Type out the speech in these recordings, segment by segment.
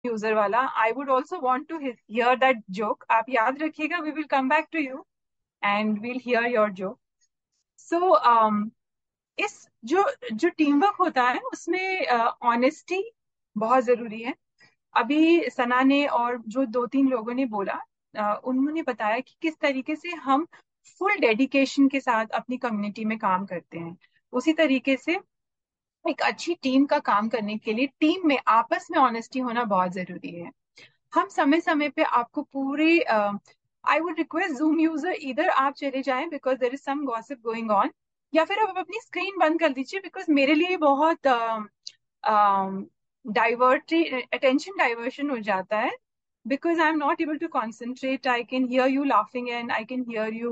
User वाला, I would also want to here that joke. आप याद रखिएगा, we will come back to you and we'll here your joke. सो इस जो जो टीम वर्क होता है उसमें ऑनेस्टी बहुत जरूरी है. अभी सना ने और जो दो तीन लोगों ने बोला, उन्होंने बताया कि किस तरीके से हम फुल डेडिकेशन के साथ अपनी कम्युनिटी में काम करते हैं. उसी तरीके से एक अच्छी टीम का काम करने के लिए टीम में आपस में ऑनेस्टी होना बहुत जरूरी है. हम समय समय पे आपको पूरे, I would request zoom user, इधर आप चले जाएं because there is some gossip going on, या फिर आप अपनी स्क्रीन बंद कर दीजिए बिकॉज मेरे लिए बहुत डाइवर्टी अटेंशन डाइवर्शन हो जाता है. Because I am not able to concentrate. I can hear you laughing and I can hear you,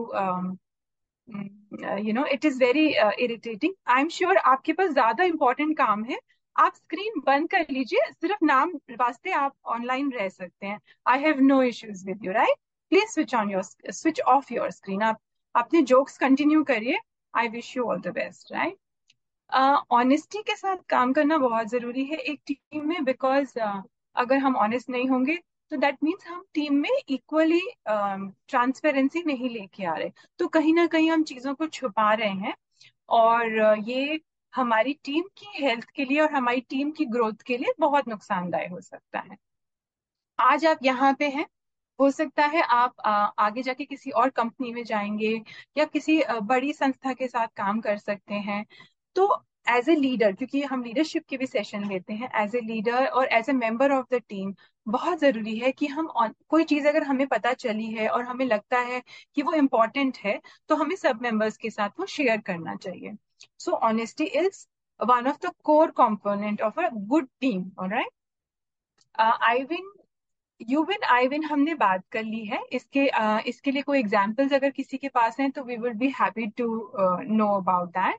it is very irritating. I am sure आपके पास ज्यादा इंपॉर्टेंट काम है. आप स्क्रीन बंद कर लीजिए, सिर्फ नाम वास्ते आप ऑनलाइन रह सकते हैं. I have no issues with you, right? Please switch off your screen. आप अपने जोक्स कंटिन्यू करिए. I wish you all the best, right? Honesty के साथ काम करना बहुत जरूरी है एक टीम में, बिकॉज अगर हम ऑनेस्ट नहीं होंगे तो दैट मीन्स हम टीम में इक्वली ट्रांसपेरेंसी नहीं लेके आ रहे. तो कहीं ना कहीं हम चीजों को छुपा रहे हैं, और ये हमारी टीम की हेल्थ के लिए और हमारी टीम की ग्रोथ के लिए बहुत नुकसानदायक हो सकता है. आज आप यहाँ पे हैं, हो सकता है आप आगे जाके किसी और कंपनी में जाएंगे या किसी बड़ी संस्था के साथ काम कर सकते हैं. तो एज ए लीडर, क्योंकि हम लीडरशिप के भी सेशन लेते हैं, एज ए लीडर और as a member of the team बहुत जरूरी है कि हम कोई चीज अगर हमें पता चली है और हमें लगता है कि वो इम्पोर्टेंट है, तो हमें सब मेंबर्स के साथ वो शेयर करना चाहिए. सो honesty is one of the core component of a good team. Alright, आईविन, यूविन आईविन हमने बात कर ली है. इसके लिए कोई एग्जांपल्स अगर किसी के पास हैं तो we will be happy to know about that.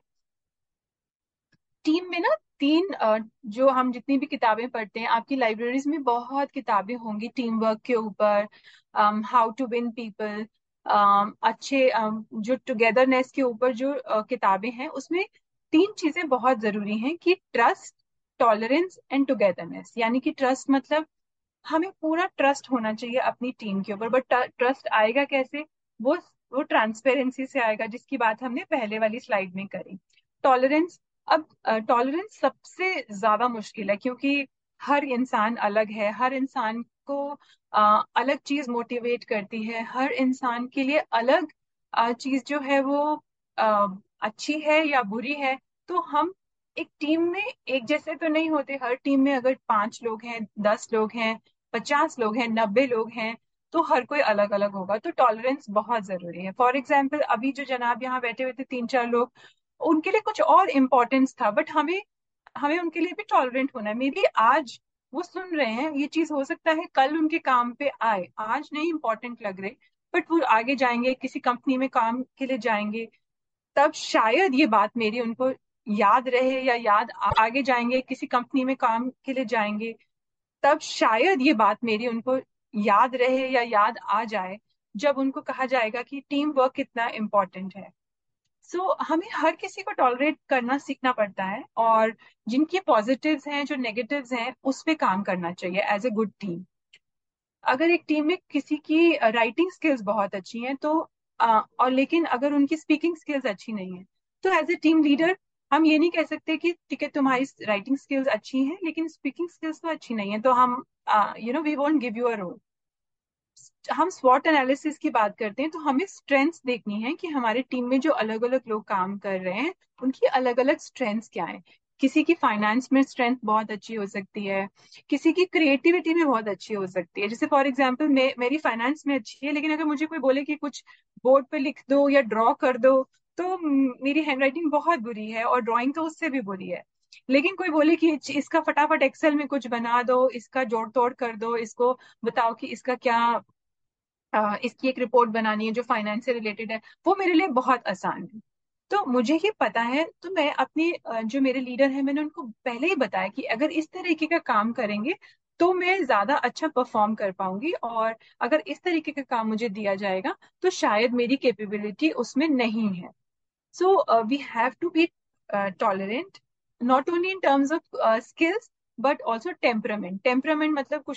Team में ना तीन, जो हम जितनी भी किताबें पढ़ते हैं, आपकी लाइब्रेरीज में बहुत किताबें होंगी टीम वर्क के ऊपर, हाउ टू विन पीपल, अच्छे जो टुगेदरनेस के ऊपर जो किताबें हैं, उसमें तीन चीजें बहुत जरूरी हैं कि ट्रस्ट, टॉलरेंस एंड टुगेदरनेस. यानी कि ट्रस्ट मतलब हमें पूरा ट्रस्ट होना चाहिए अपनी टीम के ऊपर. बट ट्रस्ट आएगा कैसे? वो वो ट्रांसपेरेंसी से आएगा, जिसकी बात हमने पहले वाली स्लाइड में करी. टॉलरेंस, अब टॉलरेंस सबसे ज्यादा मुश्किल है, क्योंकि हर इंसान अलग है. हर इंसान को अलग चीज मोटिवेट करती है. हर इंसान के लिए अलग चीज जो है वो अ, अच्छी है या बुरी है. तो हम एक टीम में एक जैसे तो नहीं होते. हर टीम में अगर 5 लोग हैं, 10 लोग हैं, 50 लोग हैं, 90 लोग हैं, तो हर कोई अलग अलग होगा. तो टॉलरेंस बहुत जरूरी है. फॉर एग्जाम्पल, अभी जो जनाब यहाँ बैठे हुए थे 3-4 लोग, उनके लिए कुछ और इम्पोर्टेंस था, बट हमें हमें उनके लिए भी टॉलरेंट होना है. मे बी आज वो सुन रहे हैं ये चीज, हो सकता है कल उनके काम पे आए, आज नहीं इम्पोर्टेंट लग रहे, बट वो आगे जाएंगे, किसी कंपनी में काम के लिए जाएंगे, तब शायद ये बात मेरी उनको याद रहे, या आगे जाएंगे किसी कंपनी में काम के लिए जाएंगे, तब शायद ये बात मेरी उनको याद रहे या याद आ जाए, जब उनको कहा जाएगा कि टीम वर्क कितना इम्पोर्टेंट है. सो हमें हर किसी को टॉलरेट करना सीखना पड़ता है, और जिनकी पॉजिटिव्स हैं, जो नेगेटिव्स हैं, उस पे काम करना चाहिए एज ए गुड टीम. अगर एक टीम में किसी की राइटिंग स्किल्स बहुत अच्छी हैं, तो और लेकिन अगर उनकी स्पीकिंग स्किल्स अच्छी नहीं है, तो एज ए टीम लीडर हम ये नहीं कह सकते कि ठीक है तुम्हारी राइटिंग स्किल्स अच्छी हैं लेकिन स्पीकिंग स्किल्स तो अच्छी नहीं है, तो हम we won't give you a role. हम स्वॉट एनालिसिस की बात करते हैं, तो हमें स्ट्रेंथ्स देखनी है कि हमारे टीम में जो अलग अलग लोग काम कर रहे हैं उनकी अलग अलग स्ट्रेंथ्स क्या है. किसी की फाइनेंस में स्ट्रेंथ बहुत अच्छी हो सकती है, किसी की क्रिएटिविटी में बहुत अच्छी हो सकती है. जैसे फॉर एग्जांपल मेरी फाइनेंस में अच्छी है, लेकिन अगर मुझे कोई बोले कि कुछ बोर्ड पे लिख दो या ड्रॉ कर दो, तो मेरी हैंडराइटिंग बहुत बुरी है और ड्राइंग तो उससे भी बुरी है. लेकिन कोई बोले कि इसका फटाफट एक्सेल में कुछ बना दो, इसका जोड़ तोड़ कर दो, इसको बताओ कि इसका क्या, इसकी एक रिपोर्ट बनानी है जो फाइनेंस से रिलेटेड है, वो मेरे लिए बहुत आसान है. तो मुझे ये पता है, तो मैं अपनी जो मेरे लीडर हैं, मैंने उनको पहले ही बताया कि अगर इस तरीके का काम करेंगे तो मैं ज्यादा अच्छा परफॉर्म कर पाऊंगी, और अगर इस तरीके का काम मुझे दिया जाएगा तो शायद मेरी कैपेबिलिटी उसमें नहीं है. So we have to be tolerant, not only in terms of skills but also temperament. Temperament मतलब कुछ